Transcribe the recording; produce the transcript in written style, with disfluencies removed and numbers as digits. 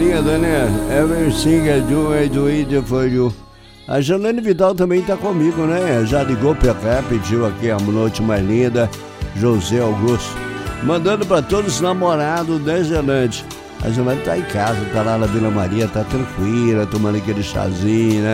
linda, né? Everything I do it for you. A Janaína Vidal também tá comigo, né? Já ligou pra cá, pediu aqui a noite mais linda. José Augusto. Mandando pra todos os namorados da Zelândia. A Zelândia tá em casa, tá lá na Vila Maria, tá tranquila, tomando aquele chazinho, né?